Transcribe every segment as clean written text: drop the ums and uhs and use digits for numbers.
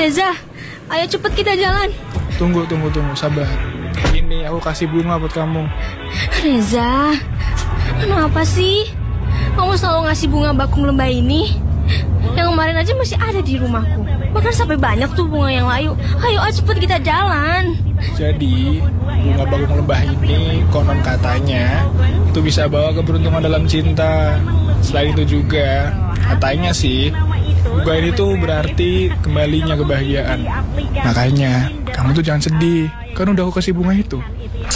Reza, ayo cepet kita jalan. Tunggu, sabar. Ini aku kasih bunga buat kamu. Reza, kenapa sih kamu selalu ngasih bunga bakung lembah ini? Yang kemarin aja masih ada di rumahku. Bahkan sampai banyak tuh bunga yang layu. Ayo cepet kita jalan. Jadi bunga bakung lembah ini konon katanya itu bisa bawa keberuntungan dalam cinta. Selain itu juga katanya sih bunga ini tuh berarti kembalinya kebahagiaan. Makanya kamu tuh jangan sedih, kan udah aku kasih bunga itu.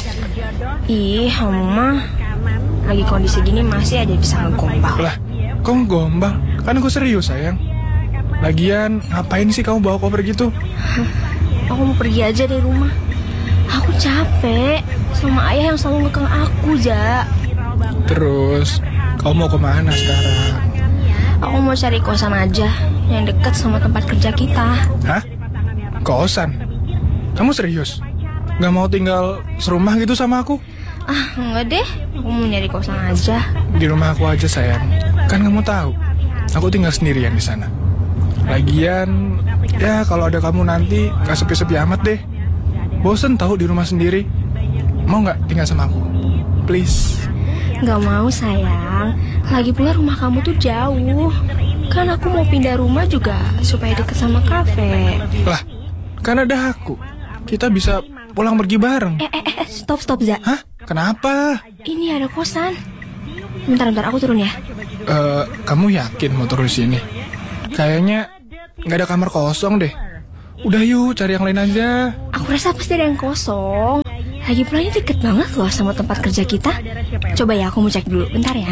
Ih, kamu mah lagi kondisi gini masih aja bisa ngegombal. Lah, kok ngegombal? Kan aku serius sayang. Lagian ngapain sih kamu bawa koper gitu? Aku mau pergi aja dari rumah. Aku capek sama ayah yang selalu ngekang aku, Ja. Terus kamu mau kemana sekarang? Aku mau cari kosan aja yang dekat sama tempat kerja kita. Hah? Kosan? Kamu serius? Gak mau tinggal serumah gitu sama aku? Ah, enggak deh. Aku mau nyari kosan aja. Di rumah aku aja sayang. Kan kamu tahu, aku tinggal sendirian di sana. Lagian, ya kalau ada kamu nanti gak sepi-sepi amat deh. Bosen tahu di rumah sendiri. Mau gak tinggal sama aku? Please. Gak mau sayang. Lagi pula rumah kamu tuh jauh. Kan aku mau pindah rumah juga supaya deket sama kafe. Lah, kan ada aku. Kita bisa pulang pergi bareng. Stop Za. Hah? Kenapa? Ini ada kosan. Bentar, aku turun ya. Kamu yakin mau terus sini? Kayaknya gak ada kamar kosong deh. Udah yuk, cari yang lain aja. Aku rasa pasti ada yang kosong. Lagi pula ini deket banget loh sama tempat kerja kita. Coba ya, aku mau cek dulu, bentar ya.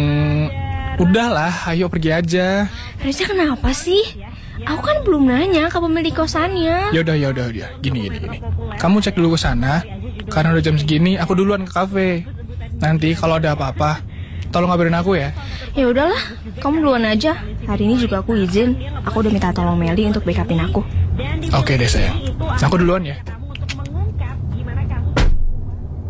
Udahlah, ayo pergi aja. Reza, kenapa sih? Aku kan belum nanya ke pemilik kosannya. Yaudah. Gini. Kamu cek dulu ke sana. Karena udah jam segini, aku duluan ke kafe. Nanti kalau ada apa-apa, tolong kabarin aku ya. Ya udahlah, kamu duluan aja. Hari ini juga aku izin. Aku udah minta tolong Meli untuk backupin aku. Oke deh sayang. Aku duluan ya.